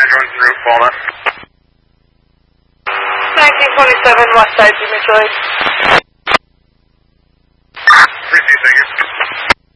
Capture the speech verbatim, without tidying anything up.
measuring through, Walnut. nineteen twenty-seven, west side, Detroit.